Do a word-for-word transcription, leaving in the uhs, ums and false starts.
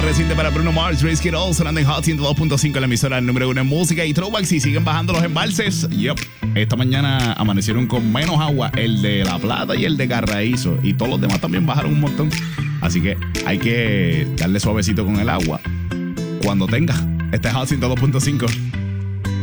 reciente para Bruno Mars, Risk It All, sonando en Hot ciento dos punto cinco, la emisora número uno en música y throwbacks, y siguen bajando los embalses. Yep. Esta mañana amanecieron con menos agua, el de La Plata y el de Carraízo, y todos los demás también bajaron un montón. Así que hay que darle suavecito con el agua cuando tenga. Este es Hot ciento dos punto cinco.